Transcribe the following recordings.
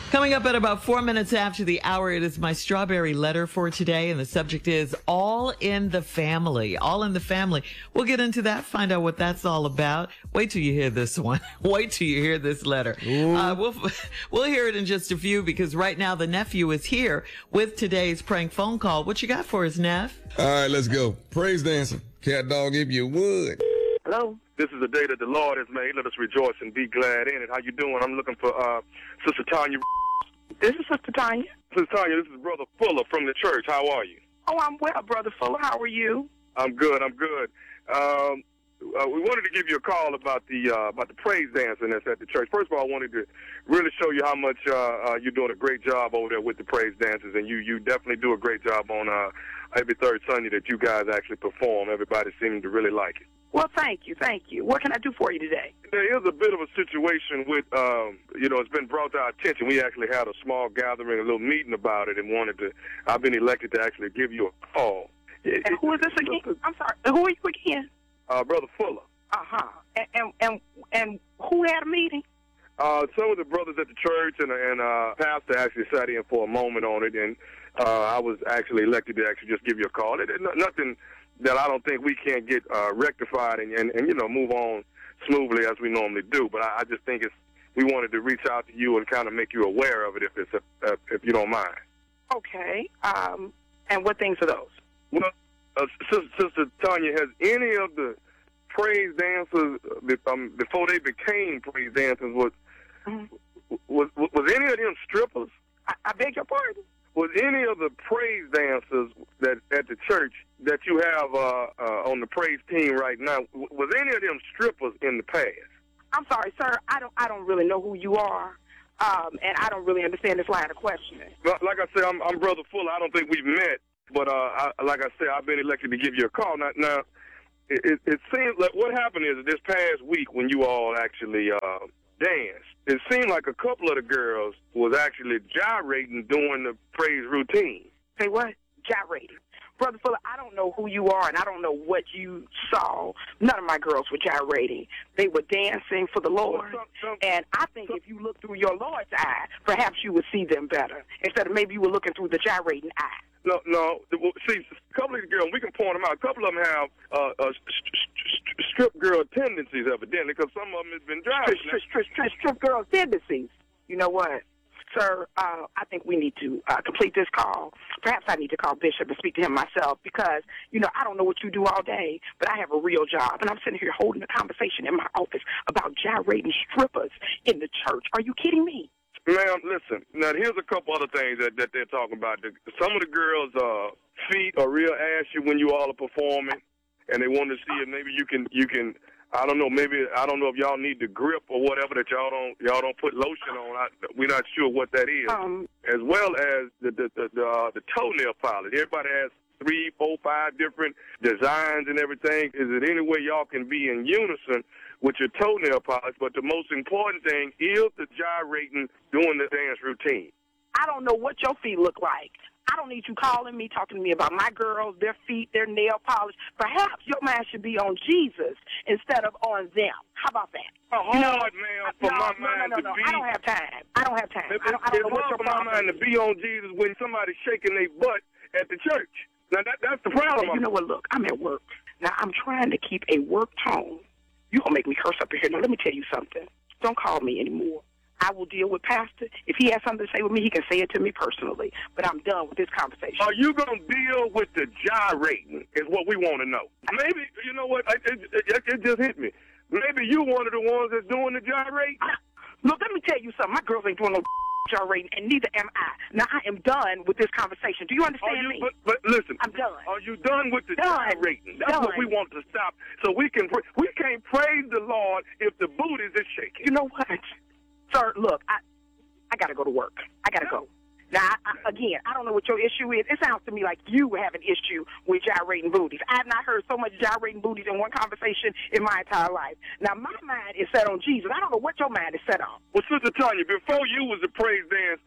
Coming up at about 4 minutes after the hour, it is my strawberry letter for today, and the subject is all in the family. All in the family. We'll get into that, find out what that's all about. Wait till you hear this one. Wait till you hear this letter. We'll hear it in just a few, because right now the nephew is here with today's prank phone call. What you got for us, Neff? All right, let's go. Praise dancing. Cat dog, if you would. Hello. This is the day that the Lord has made. Let us rejoice and be glad in it. How you doing? I'm looking for Sister Tanya. This is Sister Tanya. Sister Tanya, this is Brother Fuller from the church. How are you? Oh, I'm well, Brother Fuller. How are you? I'm good. We wanted to give you a call about the praise dancing that's at the church. First of all, I wanted to really show you how much you're doing a great job over there with the praise dances, and you definitely do a great job on every third Sunday that you guys actually perform. Everybody seems to really like it. Well, thank you. What can I do for you today? There is a bit of a situation with, it's been brought to our attention. We actually had a small gathering, a little meeting about it, and I've been elected to actually give you a call. And who is this again? I'm sorry. Who are you again? Brother Fuller. Uh-huh. And who had a meeting? Some of the brothers at the church and pastor actually sat in for a moment on it, and I was actually elected to actually just give you a call. Nothing that I don't think we can't get rectified and move on smoothly as we normally do. But I just think we wanted to reach out to you and kind of make you aware of it if you don't mind. Okay. And what things are those? Well, Sister Tanya, has any of the praise dancers before they became praise dancers was any of them strippers? I beg your pardon? Was any of the praise dancers that at the church that you have on the praise team right now, was any of them strippers in the past? I'm sorry, sir. I don't really know who you are, and I don't really understand this line of questioning. Like I said, I'm Brother Fuller. I don't think we've met, but like I said, I've been elected to give you a call. Now it seems like what happened is this past week when you all actually danced, it seemed like a couple of the girls was actually gyrating during the praise routine. Say what? Gyrating. Brother Fuller, I don't know who you are, and I don't know what you saw. None of my girls were gyrating. They were dancing for the Lord. And I think if you look through your Lord's eye, perhaps you would see them better, instead of maybe you were looking through the gyrating eye. No. See, a couple of the girls, we can point them out. A couple of them have strip girl tendencies, evidently, because some of them has been gyrating. Strip girl tendencies. You know what? Sir, I think we need to complete this call. Perhaps I need to call Bishop and speak to him myself because, I don't know what you do all day, but I have a real job. And I'm sitting here holding a conversation in my office about gyrating strippers in the church. Are you kidding me? Ma'am, listen. Now, here's a couple other things that they're talking about. Some of the girls' feet are real ashy when you all are performing, and they want to see if maybe you can. I don't know. Maybe I don't know if y'all need the grip or whatever that y'all don't put lotion on. We're not sure what that is. As well as the toenail polish. Everybody has 3, 4, 5 different designs and everything. Is it any way y'all can be in unison with your toenail polish? But the most important thing is the gyrating during the dance routine. I don't know what your feet look like. I don't need you calling me, talking to me about my girls, their feet, their nail polish. Perhaps your mind should be on Jesus instead of on them. How about that? Hard, man, for my mind to be. I don't have time. I don't have time. I don't know what your problem is. My mind to be on Jesus when somebody's shaking their butt at the church. Now, that's the problem. You know what? Look, I'm at work. Now, I'm trying to keep a work tone. You're going to make me curse up in here. Now, let me tell you something. Don't call me anymore. I will deal with Pastor. If he has something to say with me, he can say it to me personally. But I'm done with this conversation. Are you going to deal with the gyrating is what we want to know. Maybe, you know what, it just hit me. Maybe you one of the ones that's doing the gyrating. Look, let me tell you something. My girls ain't doing no gyrating, and neither am I. Now, I am done with this conversation. Do you understand me? But listen. I'm done. Are you done with the gyrating? That's what we want to stop. So we can't praise the Lord if the booties is shaking. You know what? Sir, look, I got to go to work. I got to go. Now, again, I don't know what your issue is. It sounds to me like you have an issue with gyrating booties. I have not heard so much gyrating booties in one conversation in my entire life. Now, my mind is set on Jesus. I don't know what your mind is set on. Well, Sister Tanya, before you was a praise dance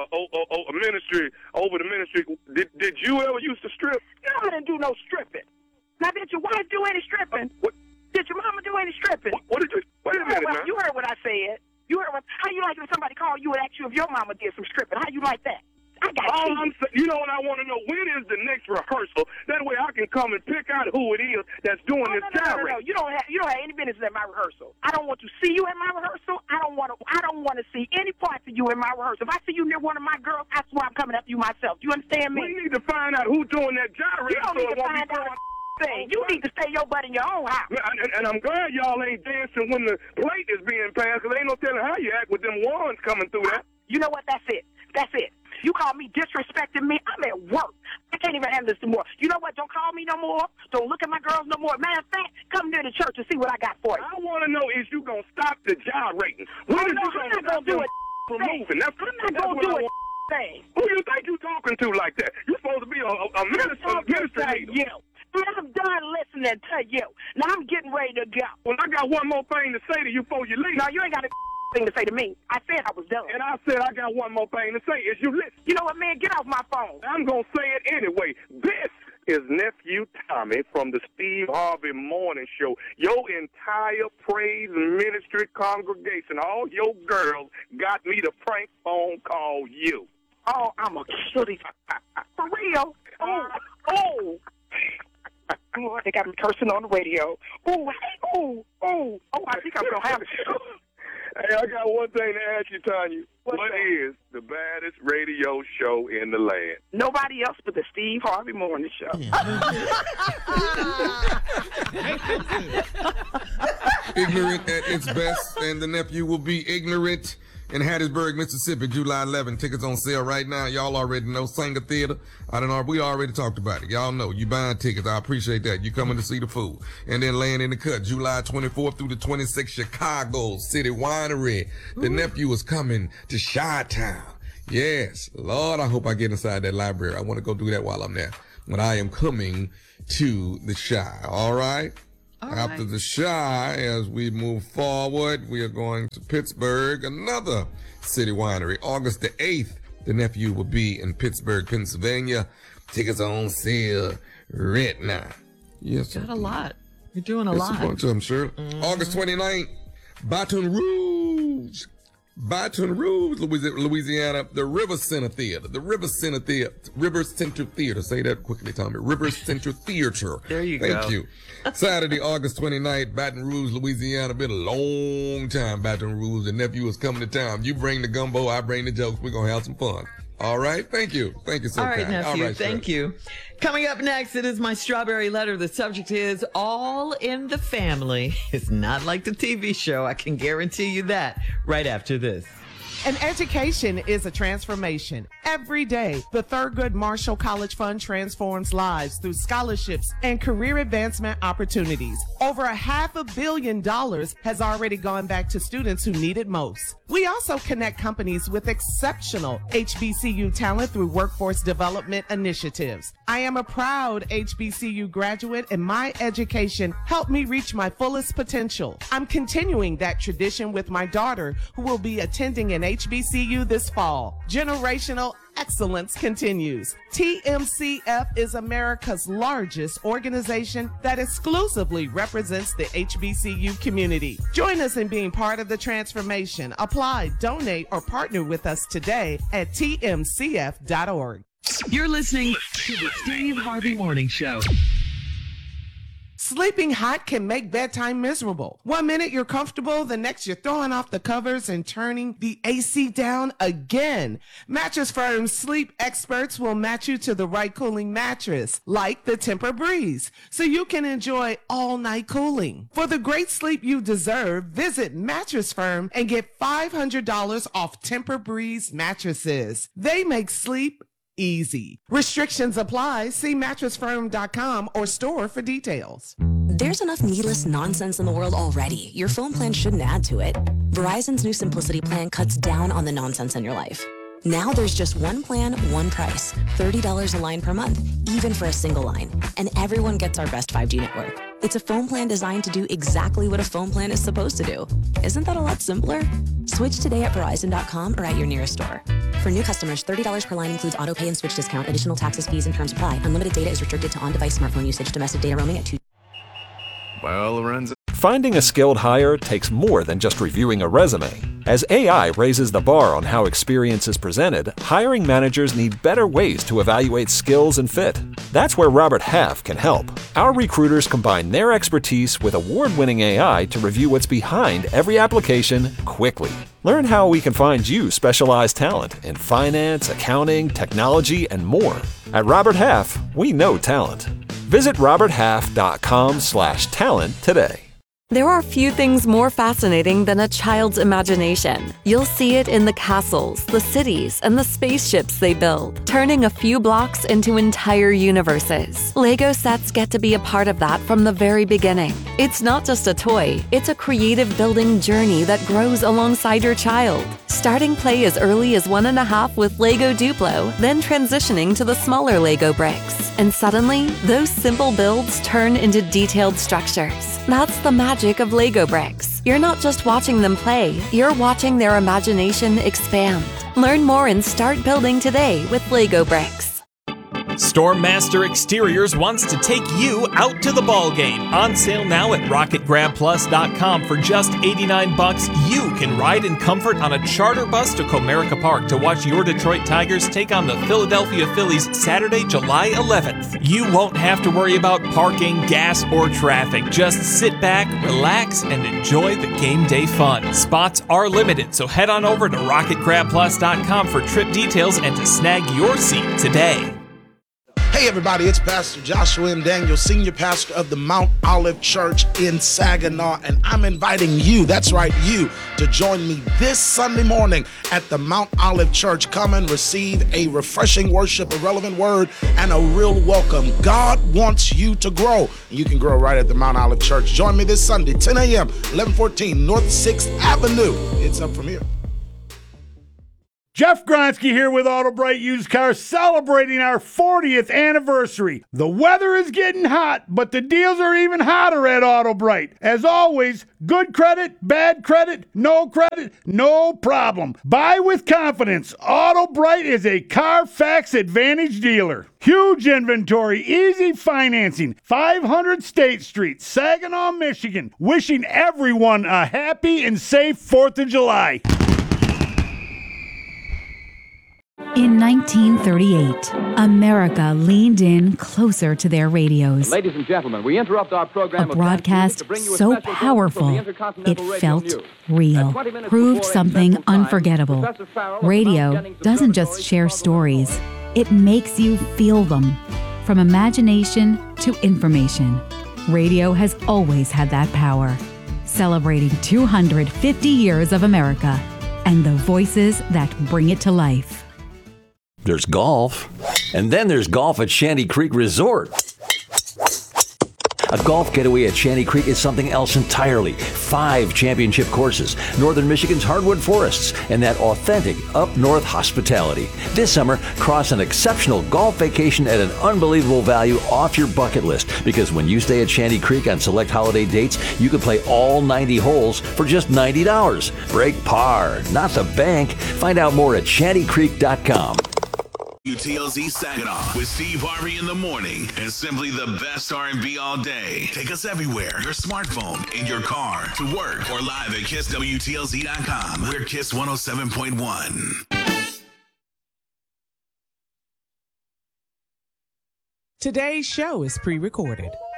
ministry, over the ministry, did you ever used to strip? No, I didn't do no stripping. Now, did your wife do any stripping? Did your mama do any stripping? What did you? Wait a minute, man. You heard what I said. You heard what How you like if somebody call you and ask you if your mama did some stripping? How you like that? I got you know what I want to know? When is the next rehearsal? That way I can come and pick out who it is that's doing this gyrate. No. You don't have any business at my rehearsal. I don't want to see you at my rehearsal. I don't want to see any parts of you in my rehearsal. If I see you near one of my girls, that's why I'm coming after you myself. Do you understand me? We need to find out who's doing that gyrate. You don't need to find out thing. You need to stay your butt in your own house. And I'm glad y'all ain't dancing when the plate is being passed, because ain't no telling how you act with them wands coming through that. You know what? That's it. That's it. You call me disrespecting me, I'm at work. I can't even handle this anymore. You know what? Don't call me no more. Don't look at my girls no more. Matter of fact, come near the church and see what I got for you. I want to know, is you going to stop the gyrating? When is you going to stop do it? from moving? That's I'm not going to do it. Thing. Who you think you talking to like that? You're supposed to be a minister. I'm done listening to you. Now I'm getting ready to go. Well, I got one more thing to say to you before you leave. No, you ain't got a thing to say to me. I said I was done. And I said I got one more thing to say. Is you listen? You know what, man? Get off my phone. I'm going to say it anyway. This is Nephew Tommy from the Steve Harvey Morning Show. Your entire praise ministry congregation, all your girls, got me to prank phone call you. Oh, I'm a cutie. For real? Oh, they got me cursing on the radio. I think I'm going to have it. Hey, I got one thing to ask you, Tanya. What is the baddest radio show in the land? Nobody else but the Steve Harvey Morning Show. Ignorant at its best, and the nephew will be ignorant in Hattiesburg, Mississippi, July 11. Tickets on sale right now. Y'all already know. Sanger Theater. We already talked about it. Y'all know. You buying tickets. I appreciate that. You coming to see the food. And then laying in the cut, July 24th through the 26th, Chicago City Winery. The nephew is coming to Chi-Town. Yes. Lord, I hope I get inside that library. I want to go do that while I'm there. But I am coming to the Chi. All right? After the Chi, as we move forward, we are going to Pittsburgh, another city winery. August the 8th, the nephew will be in Pittsburgh, Pennsylvania. Tickets are on sale right now. Yes, got a lot. You're doing a lot. A bunch of them, sure. August 29th, Baton Rouge, Louisiana, the River Center Theater. River Center Theater. Say that quickly, Tommy. River Center Theater. There you go. Thank you. Saturday, August 29th, Baton Rouge, Louisiana. Been a long time, Baton Rouge. The nephew is coming to town. You bring the gumbo, I bring the jokes. We're going to have some fun. All right? Thank you. Thank you so much. All right, nephew. Thank you. Coming up next, it is my strawberry letter. The subject is All in the Family. It's not like the TV show. I can guarantee you that right after this. An education is a transformation. Every day, the Thurgood Marshall College Fund transforms lives through scholarships and career advancement opportunities. Over $500 million has already gone back to students who need it most. We also connect companies with exceptional HBCU talent through workforce development initiatives. I am a proud HBCU graduate, and my education helped me reach my fullest potential. I'm continuing that tradition with my daughter, who will be attending an HBCU this fall. Generational excellence continues. TMCF is America's largest organization that exclusively represents the HBCU community. Join us in being part of the transformation. Apply, donate, or partner with us today at tmcf.org. You're listening to the Steve Harvey Morning Show. Sleeping hot can make bedtime miserable. 1 minute you're comfortable, the next you're throwing off the covers and turning the AC down again. Mattress Firm's sleep experts will match you to the right cooling mattress, like the Tempur-Breeze, so you can enjoy all-night cooling. For the great sleep you deserve, visit Mattress Firm and get $500 off Tempur-Breeze mattresses. They make sleep easy. Restrictions apply. See mattressfirm.com or store for details. There's enough needless nonsense in the world already. Your phone plan shouldn't add to it. Verizon's new Simplicity plan cuts down on the nonsense in your life. Now there's just one plan, one price, $30 a line per month, even for a single line. And everyone gets our best 5G network. It's a phone plan designed to do exactly what a phone plan is supposed to do. Isn't that a lot simpler? Switch today at Verizon.com or at your nearest store. For new customers, $30 per line includes auto pay and switch discount. Additional taxes, fees, and terms apply. Unlimited data is restricted to on-device smartphone usage. Domestic data roaming at 2. By all Lorenzo. Finding a skilled hire takes more than just reviewing a resume. As AI raises the bar on how experience is presented, hiring managers need better ways to evaluate skills and fit. That's where Robert Half can help. Our recruiters combine their expertise with award-winning AI to review what's behind every application quickly. Learn how we can find you specialized talent in finance, accounting, technology, and more. At Robert Half, we know talent. Visit roberthalf.com/talent today. There are few things more fascinating than a child's imagination. You'll see it in the castles, the cities, and the spaceships they build, turning a few blocks into entire universes. Lego sets get to be a part of that from the very beginning. It's not just a toy, it's a creative building journey that grows alongside your child. Starting play as early as 1.5 with Lego Duplo, then transitioning to the smaller Lego bricks. And suddenly, those simple builds turn into detailed structures. That's the magic of Lego bricks. You're not just watching them play, you're watching their imagination expand. Learn more and start building today with Lego bricks. Stormmaster Exteriors wants to take you out to the ball game. On sale now at RocketGrabPlus.com for just $89. You can ride in comfort on a charter bus to Comerica Park to watch your Detroit Tigers take on the Philadelphia Phillies Saturday, July 11th. You won't have to worry about parking, gas, or traffic. Just sit back, relax, and enjoy the game day fun. Spots are limited, so head on over to RocketGrabPlus.com for trip details and to snag your seat today. Hey everybody, it's Pastor Joshua M. Daniel, Senior Pastor of the Mount Olive Church in Saginaw, and I'm inviting you, that's right, you, to join me this Sunday morning at the Mount Olive Church. Come and receive a refreshing worship, a relevant word, and a real welcome. God wants you to grow. You can grow right at the Mount Olive Church. Join me this Sunday, 10 a.m., 1114 North 6th Avenue. It's up from here. Jeff Gronsky here with AutoBright Used Cars, celebrating our 40th anniversary. The weather is getting hot, but the deals are even hotter at AutoBright. As always, good credit, bad credit, no problem. Buy with confidence. AutoBright is a Carfax Advantage dealer. Huge inventory, easy financing, 500 State Street, Saginaw, Michigan. Wishing everyone a happy and safe 4th of July. In 1938, America leaned in closer to their radios. Ladies and gentlemen, we interrupt our program. A broadcast so powerful, it felt real, proved something unforgettable. Radio doesn't just share stories, it makes you feel them. From imagination to information, radio has always had that power. Celebrating 250 years of America and the voices that bring it to life. There's golf, and then there's golf at Shanty Creek Resort. A golf getaway at Shanty Creek is something else entirely. 5 championship courses, Northern Michigan's hardwood forests, and that authentic up-north hospitality. This summer, cross an exceptional golf vacation at an unbelievable value off your bucket list, because when you stay at Shanty Creek on select holiday dates, you can play all 90 holes for just $90. Break par, not the bank. Find out more at shantycreek.com. WTLZ Saginaw with Steve Harvey in the morning and simply the best R&B all day. Take us everywhere. Your smartphone, in your car, to work, or live at KissWTLZ.com. We're Kiss 107.1. Today's show is pre-recorded.